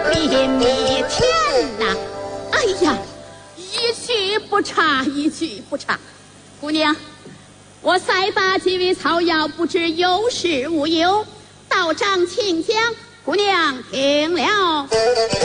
比蜜甜呐！哎呀，一句不差，一句不差。姑娘，我再打几味草药，不知有事无忧。道长请讲，姑娘听了。